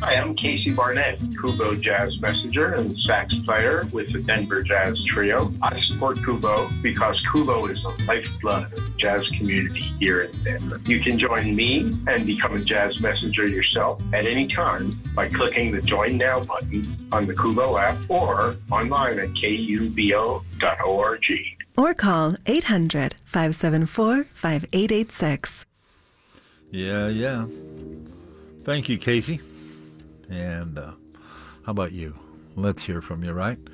Hi, I'm Casey Barnett, Kubo Jazz Messenger and sax player with the Denver Jazz Trio. I support Kubo because Kubo is the lifeblood of the jazz community here in Denver. You can join me and become a jazz messenger yourself at any time by clicking the Join Now button on the Kubo app or online at kubo.org. Or call 800-574-5886. Yeah. Thank you, Casey. And how about you? Let's hear from you, right?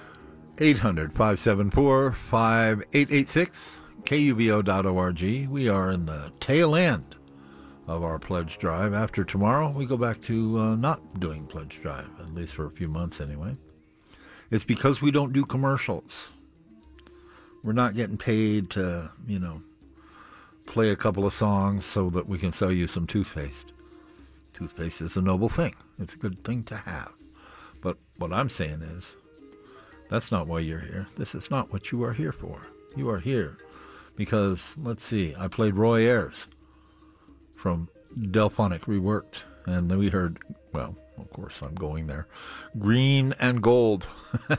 800-574-5886, kubo.org. We are in the tail end of our pledge drive. After tomorrow, we go back to not doing pledge drive, at least for a few months anyway. It's because we don't do commercials. We're not getting paid to, play a couple of songs so that we can sell you some toothpaste. Toothpaste is a noble thing. It's a good thing to have. But what I'm saying is, that's not why you're here. This is not what you are here for. You are here because, let's see, I played Roy Ayers from Delphonic Reworked, and then we heard, well, of course I'm going there, Green and Gold.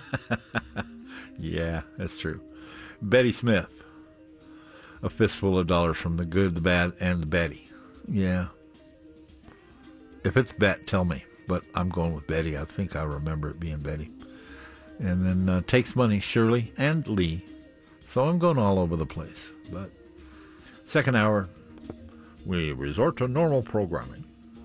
Yeah, that's true. Betty Smith, A Fistful of Dollars from the Good, the Bad, and the Betty. Yeah. If it's Bet, tell me. But I'm going with Betty. I think I remember it being Betty. And then Takes Money, Shirley, and Lee. So I'm going all over the place. But second hour, we resort to normal programming.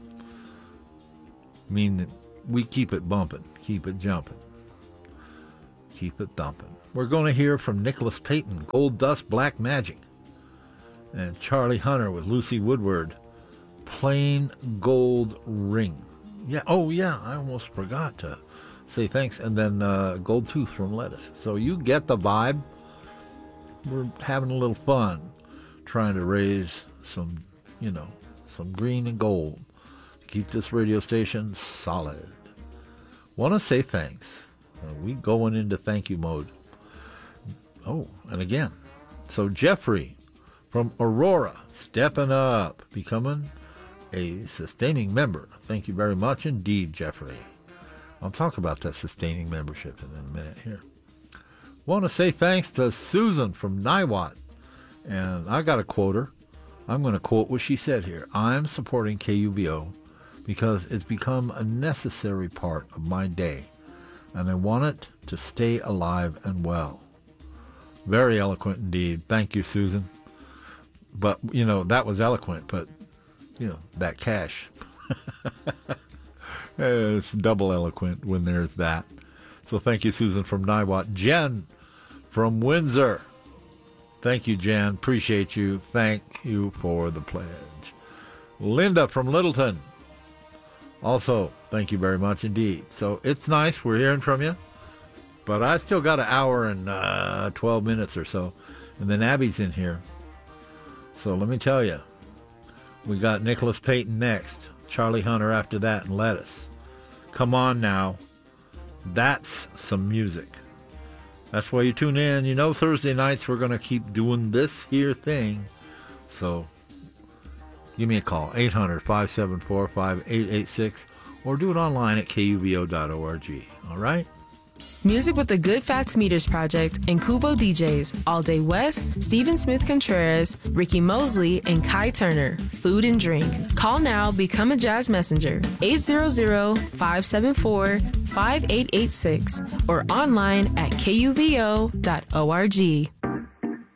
I mean, we keep it bumping, keep it jumping, keep it thumping. We're going to hear from Nicholas Payton, Gold Dust Black Magic. And Charlie Hunter with Lucy Woodward, Plain Gold Ring. Yeah, I almost forgot to say thanks. And then Gold Tooth from Lettuce. So you get the vibe. We're having a little fun trying to raise some green and gold to keep this radio station solid. Want to say thanks. We going into thank you mode. Oh, and again. So Jeffrey from Aurora, stepping up, becoming a sustaining member. Thank you very much indeed, Jeffrey. I'll talk about that sustaining membership in a minute here. Want to say thanks to Susan from Niwot. And I got to quote her. I'm going to quote what she said here. I'm supporting KUBO because it's become a necessary part of my day, and I want it to stay alive and well. Very eloquent indeed. Thank you, Susan. But, that was eloquent, but that cash. It's double eloquent when there's that. So thank you, Susan from Niwot. Jen from Windsor. Thank you, Jen. Appreciate you. Thank you for the pledge. Linda from Littleton. Also, thank you very much indeed. So it's nice. We're hearing from you. But I still got an hour and 12 minutes or so. And then Abby's in here. So let me tell you. We got Nicholas Payton next, Charlie Hunter after that, and Lettuce. Come on now. That's some music. That's why you tune in. Thursday nights we're going to keep doing this here thing. So give me a call, 800-574-5886, or do it online at kubo.org. All right? Music with the Good Fats Meters Project and Kubo DJs, All Day West, Stephen Smith Contreras, Ricky Mosley, and Kai Turner. Food and drink. Call now, become a jazz messenger. 800-574-5886 or online at kubo.org.